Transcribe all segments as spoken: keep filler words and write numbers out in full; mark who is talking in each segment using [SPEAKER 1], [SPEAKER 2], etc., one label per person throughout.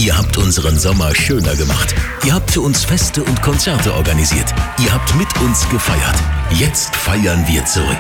[SPEAKER 1] Ihr habt unseren Sommer schöner gemacht. Ihr habt für uns Feste und Konzerte organisiert. Ihr habt mit uns gefeiert. Jetzt feiern wir zurück.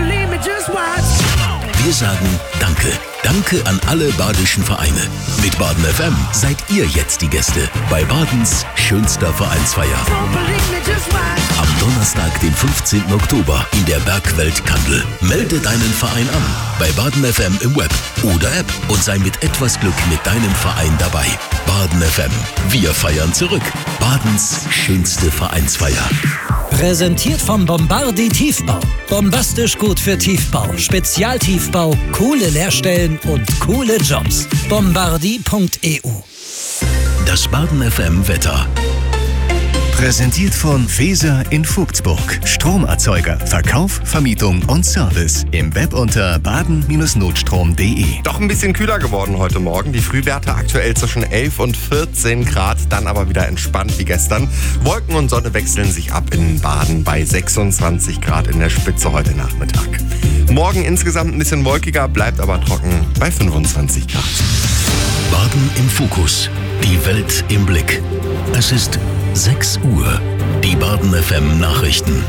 [SPEAKER 1] Wir sagen Danke. Danke an alle badischen Vereine. Mit Baden F M seid ihr jetzt die Gäste bei Badens schönster Vereinsfeier. Am Donnerstag, den fünfzehnten Oktober in der Bergwelt Kandel. Melde deinen Verein an bei Baden F M im Web oder App und sei mit etwas Glück mit deinem Verein dabei. Baden F M. Wir feiern zurück. Badens schönste Vereinsfeier.
[SPEAKER 2] Präsentiert vom Bombardi Tiefbau. Bombastisch gut für Tiefbau, Spezialtiefbau, coole Leerstellen und coole Jobs. Bombardi punkt e u.
[SPEAKER 1] Das Baden F M Wetter.
[SPEAKER 3] Präsentiert von Weser in Vogtsburg. Stromerzeuger, Verkauf, Vermietung und Service. Im Web unter baden Notstrom punkt de.
[SPEAKER 4] Doch ein bisschen kühler geworden heute Morgen. Die Frühwerte aktuell zwischen elf und vierzehn Grad, dann aber wieder entspannt wie gestern. Wolken und Sonne wechseln sich ab in Baden bei sechsundzwanzig Grad in der Spitze heute Nachmittag. Morgen insgesamt ein bisschen wolkiger, bleibt aber trocken bei fünfundzwanzig Grad.
[SPEAKER 1] Baden im Fokus. Die Welt im Blick. Es ist sechs Uhr. Die Baden F M Nachrichten.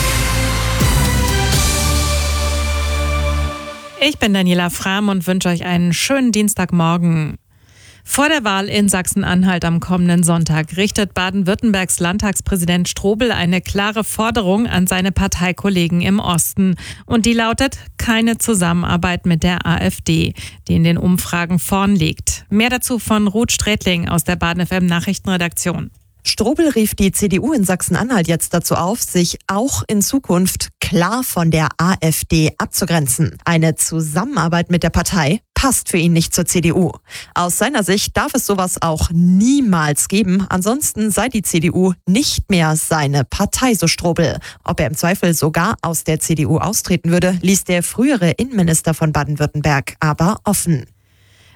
[SPEAKER 5] Ich bin Daniela Frahm und wünsche euch einen schönen Dienstagmorgen. Vor der Wahl in Sachsen-Anhalt am kommenden Sonntag richtet Baden-Württembergs Landtagspräsident Strobel eine klare Forderung an seine Parteikollegen im Osten. Und die lautet: keine Zusammenarbeit mit der AfD, die in den Umfragen vorn liegt. Mehr dazu von Ruth Strätling aus der Baden F M Nachrichtenredaktion.
[SPEAKER 6] Strobel rief die C D U in Sachsen-Anhalt jetzt dazu auf, sich auch in Zukunft klar von der AfD abzugrenzen. Eine Zusammenarbeit mit der Partei passt für ihn nicht zur C D U. Aus seiner Sicht darf es sowas auch niemals geben. Ansonsten sei die C D U nicht mehr seine Partei, so Strobel. Ob er im Zweifel sogar aus der C D U austreten würde, ließ der frühere Innenminister von Baden-Württemberg aber offen.